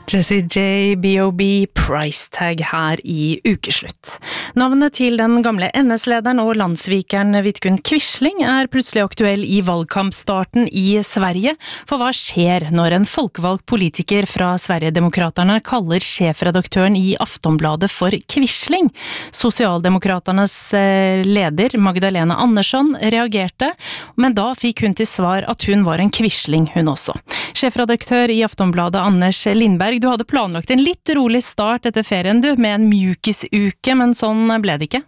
Jessie J, B.O.B, Price Tag her i ukeslutt. Navnet til den gamle NS-lederen og landsvikeren Vidkun Quisling plutselig aktuell i valgkampstarten i Sverige. For hva skjer når en folkevalgt politiker fra Sverigedemokraterna kaller sjefredaktøren i Aftonbladet for Quisling? Socialdemokraternas leder Magdalena Andersson reagerte, men da fikk hun til svar at hun var en Quisling hun også. Sjefredaktør i Aftonbladet Anders Lindberg, du hade planlagt en lite rolig start efter ferien du, med en mjukisuke, men sån blev det inte.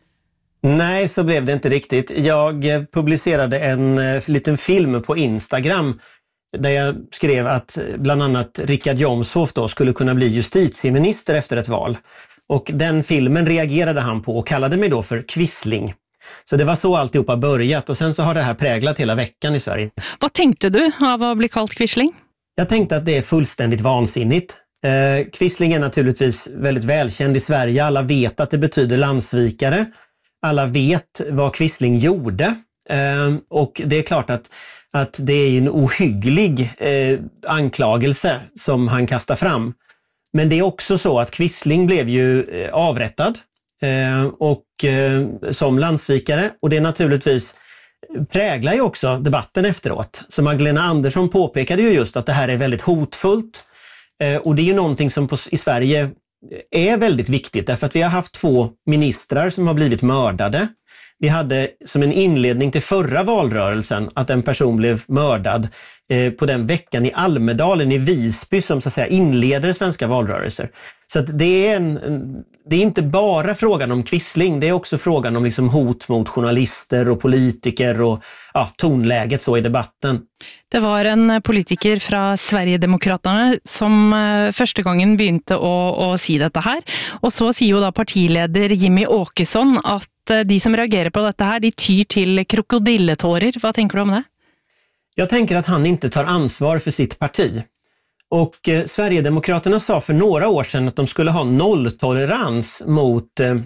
Nej, så blev det inte riktigt. Jag publicerade en liten film på Instagram där jag skrev att bland annat Richard Jomshof då skulle kunna bli justitieminister efter ett val. Och den filmen reagerade han på och kallade mig då för Quisling. Så det var så alltihopa börjat och sen så har det här präglat hela veckan i Sverige. Vad tänkte du av att bli kallad Quisling? Jag tänkte att det är fullständigt vansinnigt. Quisling är naturligtvis väldigt välkänd i Sverige. Alla vet att det betyder landsvikare. Alla vet vad Quisling gjorde. Och det är klart att det är en ohygglig anklagelse som han kastar fram. Men det är också så att Quisling blev ju avrättad och som landsvikare. Och det är naturligtvis präglar ju också debatten efteråt. Så Magdalena Andersson påpekade ju just att det här är väldigt hotfullt. Och det är ju någonting som i Sverige är väldigt viktigt. Därför att vi har haft 2 ministrar som har blivit mördade. Vi hade som en inledning till förra valrörelsen att en person blev mördad på den veckan i Almedalen i Visby som så att säga inleder svenska valrörelser. Så att det är inte bara frågan om Quisling, det är också frågan om liksom hot mot journalister och politiker och tonläget så i debatten. Det var en politiker från Sverigedemokraterna som första gången begynte att säga detta här. Och så säger ju då partiledare Jimmy Åkesson att de som reagerar på detta här, de tyr till krokodilletårer. Vad tänker du om det? Jag tänker att han inte tar ansvar för sitt parti. Och Sverigedemokraterna sa för några år sedan att de skulle ha nolltolerans mot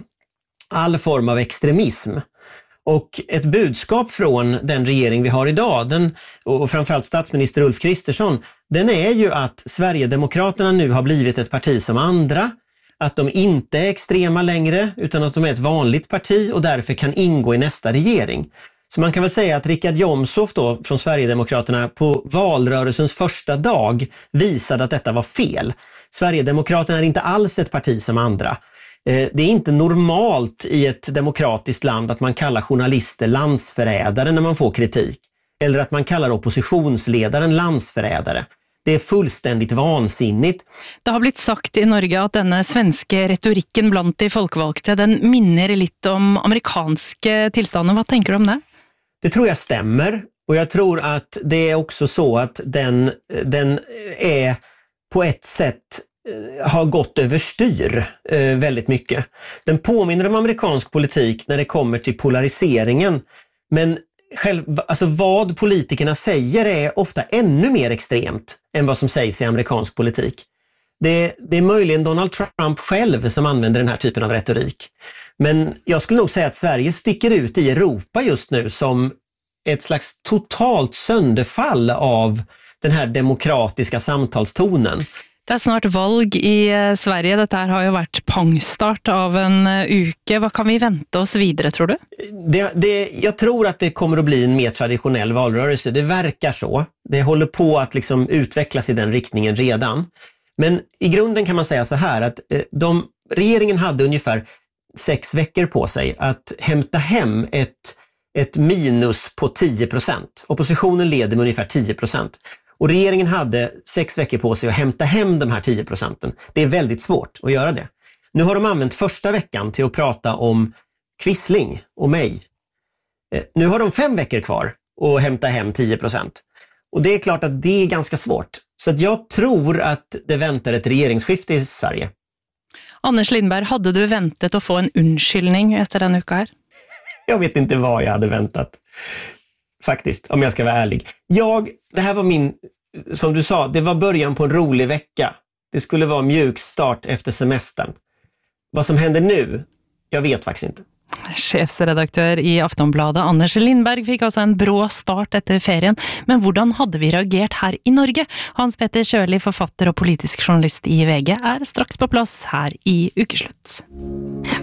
all form av extremism. Och ett budskap från den regering vi har idag, och framförallt statsminister Ulf Kristersson, den är ju att Sverigedemokraterna nu har blivit ett parti som andra, att de inte är extrema längre utan att de är ett vanligt parti och därför kan ingå i nästa regering. Så man kan väl säga att Richard Jomshof då från Sverigedemokraterna på valrörelsens första dag visade att detta var fel. Sverigedemokraterna är inte alls ett parti som andra. Det är inte normalt i ett demokratiskt land att man kallar journalister landsförrädare när man får kritik. Eller att man kallar oppositionsledaren landsförrädare. Det är fullständigt vansinnigt. Det har blivit sagt i Norge att denna svenska retoriken bland de folkvalgte, den minner lite om amerikanska tillstånden. Vad tänker du om det? Det tror jag stämmer. Och jag tror att det är också så att den är på ett sätt har gått överstyr väldigt mycket. Den påminner om amerikansk politik när det kommer till polariseringen. Men alltså vad politikerna säger är ofta ännu mer extremt än vad som sägs i amerikansk politik. Det är möjligen Donald Trump själv som använder den här typen av retorik. Men jag skulle nog säga att Sverige sticker ut i Europa just nu som ett slags totalt sönderfall av den här demokratiska samtalstonen. Det är snart valg i Sverige. Detta har ju varit pangstart av en uke. Vad kan vi vänta oss vidare, tror du? Jag tror att det kommer att bli en mer traditionell valrörelse. Det verkar så. Det håller på att liksom utvecklas i den riktningen redan. Men i grunden kan man säga så här att regeringen hade ungefär 6 veckor på sig att hämta hem ett minus på 10%. Oppositionen leder med ungefär 10%. Och regeringen hade 6 veckor på sig att hämta hem de här 10%. Det är väldigt svårt att göra det. Nu har de använt första veckan till att prata om Quisling och mig. Nu har de 5 veckor kvar att hämta hem 10%. Och det är klart att det är ganska svårt. Så att jag tror att det väntar ett regeringsskifte i Sverige. Anders Lindberg, hade du väntat att få en undskyldning efter den uka här? Jag vet inte vad jag hade väntat. Faktiskt, om jag ska vara ärlig. Det här var som du sa, det var början på en rolig vecka. Det skulle vara mjuk start efter semestern. Vad som händer nu, jag vet faktiskt inte. Chefsredaktør i Aftonbladet Anders Lindberg fikk altså en brå start etter ferien, men hvordan hadde vi reagert her i Norge? Hans Petter Kjørli, forfatter og politisk journalist i VG, er straks på plass her i Ukeslutt.